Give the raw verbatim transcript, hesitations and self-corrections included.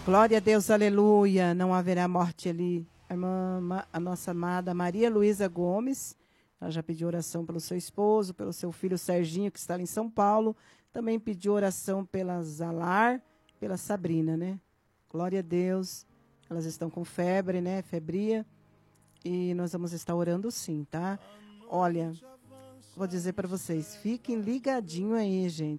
Glória a Deus, aleluia. Não haverá morte ali. A, irmã, a nossa amada Maria Luísa Gomes, ela já pediu oração pelo seu esposo, pelo seu filho Serginho, que está ali em São Paulo. Também pediu oração pela Zalar, pela Sabrina, né? Glória a Deus. Elas estão com febre, né? Febria. E nós vamos estar orando sim, tá? Olha, vou dizer para vocês, fiquem ligadinho aí, gente.